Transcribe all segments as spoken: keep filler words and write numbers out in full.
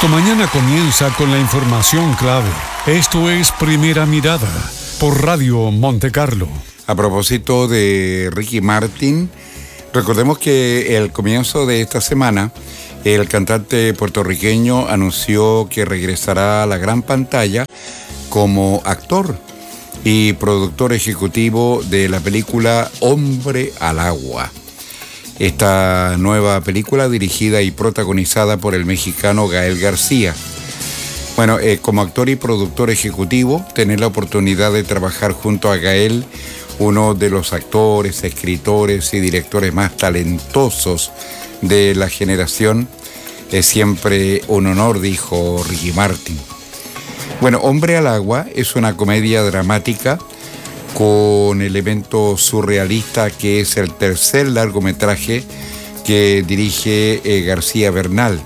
Tu mañana comienza con la información clave. Esto es Primera Mirada por Radio Monte Carlo. A propósito de Ricky Martin, recordemos que al comienzo de esta semana, el cantante puertorriqueño anunció que regresará a la gran pantalla como actor y productor ejecutivo de la película Hombre al Agua. Esta nueva película, dirigida y protagonizada por el mexicano Gael García. Bueno, eh, como actor y productor ejecutivo, tener la oportunidad de trabajar junto a Gael, uno de los actores, escritores y directores más talentosos de la generación, es siempre un honor, dijo Ricky Martin. Bueno, Hombre al Agua es una comedia dramática con elemento surrealista que es el tercer largometraje que dirige eh, García Bernal.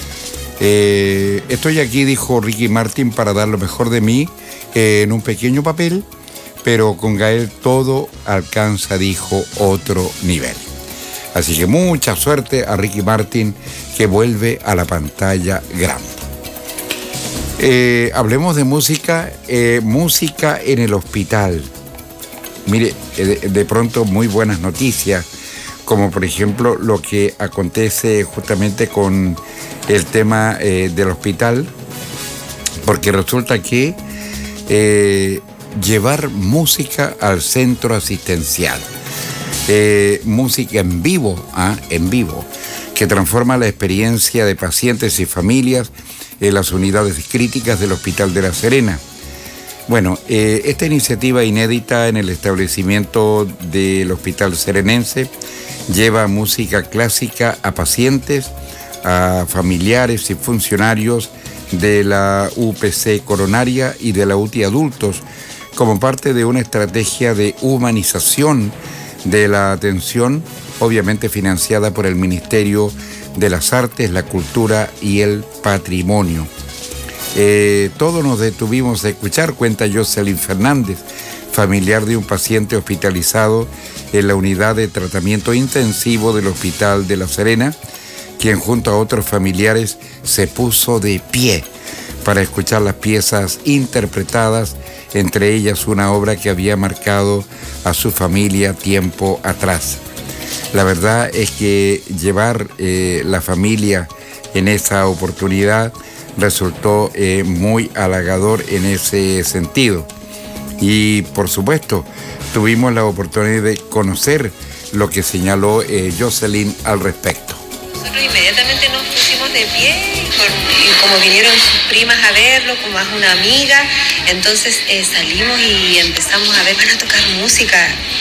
Eh, estoy aquí, dijo Ricky Martin, para dar lo mejor de mí eh, en un pequeño papel, pero con Gael todo alcanza, dijo, otro nivel. Así que mucha suerte a Ricky Martin, que vuelve a la pantalla grande. Eh, hablemos de música, eh, música en el hospital. Mire, de, de pronto muy buenas noticias, como por ejemplo lo que acontece justamente con el tema eh, del hospital, porque resulta que eh, llevar música al centro asistencial, eh, música en vivo, ¿ah? en vivo, que transforma la experiencia de pacientes y familias en las unidades críticas del Hospital de La Serena. Bueno, eh, esta iniciativa inédita en el establecimiento del Hospital Serenense lleva música clásica a pacientes, a familiares y funcionarios de la U P C coronaria y de la U T I adultos, como parte de una estrategia de humanización de la atención, obviamente financiada por el Ministerio de las Artes, la Cultura y el Patrimonio. Eh, todos nos detuvimos a escuchar, cuenta Jocelyn Fernández, familiar de un paciente hospitalizado en la unidad de tratamiento intensivo del Hospital de La Serena, quien junto a otros familiares se puso de pie para escuchar las piezas interpretadas, entre ellas una obra que había marcado a su familia tiempo atrás. La verdad es que llevar eh, la familia en esa oportunidad resultó eh, muy halagador en ese sentido. Y por supuesto, tuvimos la oportunidad de conocer lo que señaló eh, Jocelyn al respecto. Nosotros inmediatamente nos pusimos de pie y, con, y como vinieron sus primas a verlo, como más una amiga, entonces eh, salimos y empezamos a ver, van a tocar música.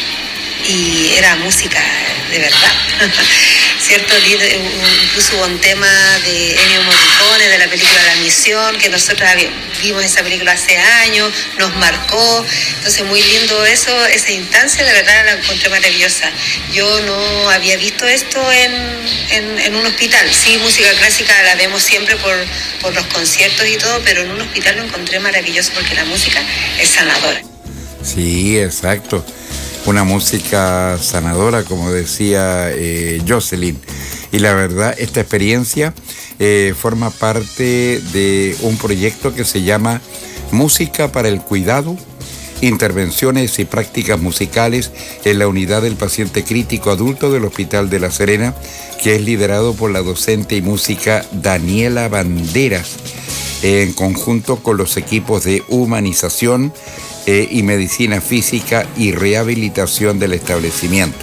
Y era música de verdad, ¿cierto? Incluso hubo un tema de Ennio Morricone, de la película La Misión, que nosotros vimos esa película hace años, nos marcó. Entonces muy lindo eso, esa instancia, de verdad la encontré maravillosa. Yo no había visto esto en, en, en un hospital. Sí, música clásica la vemos siempre por, por los conciertos y todo, pero en un hospital lo encontré maravilloso porque la música es sanadora. Sí, exacto. Una música sanadora, como decía eh, Jocelyn. Y la verdad, esta experiencia eh, forma parte de un proyecto que se llama Música para el Cuidado, Intervenciones y Prácticas Musicales en la Unidad del Paciente Crítico Adulto del Hospital de La Serena, que es liderado por la docente y música Daniela Banderas, en conjunto con los equipos de humanización Eh, y medicina física y rehabilitación del establecimiento.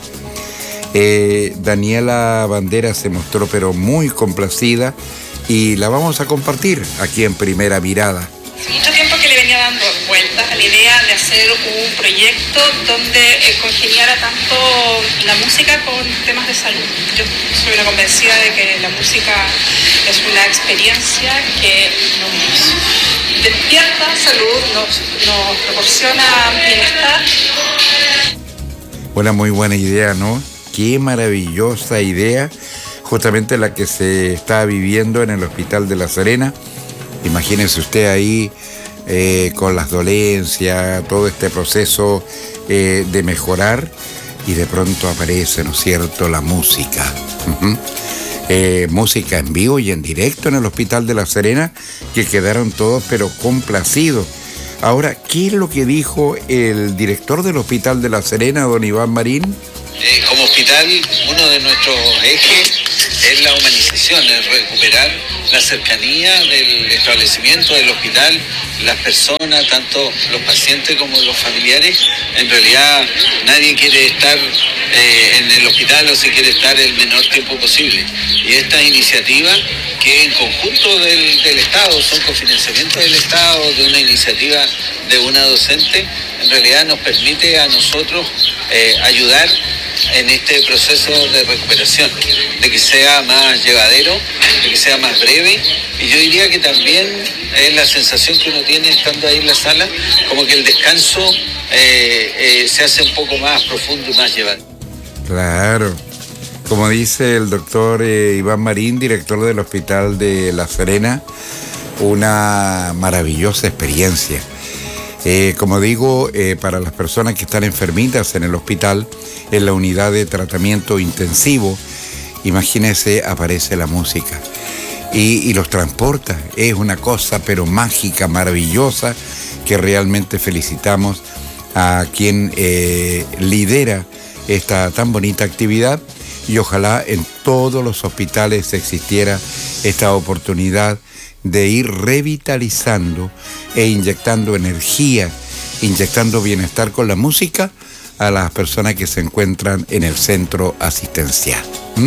Eh, Daniela Banderas se mostró pero muy complacida y la vamos a compartir aquí en Primera Mirada. Hace mucho tiempo que le venía dando vueltas a la idea de hacer un proyecto donde eh, congeniara tanto la música con temas de salud. Yo soy una convencida de que la música es una experiencia que nos despierta salud, nos, nos proporciona bienestar. Una muy buena idea, ¿no? Qué maravillosa idea, justamente la que se está viviendo en el Hospital de La Serena. Imagínese usted ahí eh, con las dolencias, todo este proceso eh, de mejorar, y de pronto aparece, ¿no es cierto?, la música. Uh-huh. eh, música en vivo y en directo en el Hospital de La Serena, que quedaron todos pero complacidos. Ahora, ¿qué es lo que dijo el director del Hospital de La Serena, don Iván Marín? Eh, como hospital, uno de nuestros ejes es la humanización, es recuperar la cercanía del establecimiento del hospital, las personas, tanto los pacientes como los familiares. En realidad nadie quiere estar eh, en el hospital o se quiere estar el menor tiempo posible. Y esta iniciativa, que en conjunto del, del Estado, son cofinanciamiento del Estado, de una iniciativa de una docente, en realidad nos permite a nosotros eh, ayudar en este proceso de recuperación, de que sea más llevadero, de que sea más breve, y yo diría que también es la sensación que uno tiene estando ahí en la sala, como que el descanso eh, eh, se hace un poco más profundo y más llevadero. Claro, como dice el doctor eh, Iván Marín, director del Hospital de La Serena, una maravillosa experiencia. Eh, como digo, eh, para las personas que están enfermitas en el hospital, en la unidad de tratamiento intensivo, imagínense, aparece la música y, y los transporta. Es una cosa pero mágica, maravillosa, que realmente felicitamos a quien eh, lidera esta tan bonita actividad, y ojalá en todos los hospitales existiera esta oportunidad de ir revitalizando e inyectando energía, inyectando bienestar con la música a las personas que se encuentran en el centro asistencial. ¿Mm?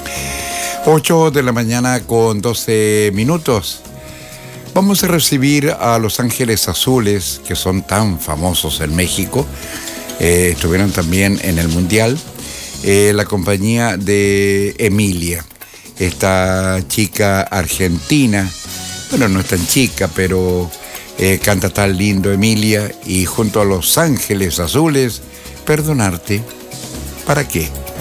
ocho de la mañana con doce minutos. Vamos a recibir a Los Ángeles Azules, que son tan famosos en México. Eh, estuvieron también en el Mundial. Eh, la compañía de Emilia, esta chica argentina. Bueno, no es tan chica, pero eh, canta tan lindo Emilia, y junto a Los Ángeles Azules, Perdonarte, ¿para qué?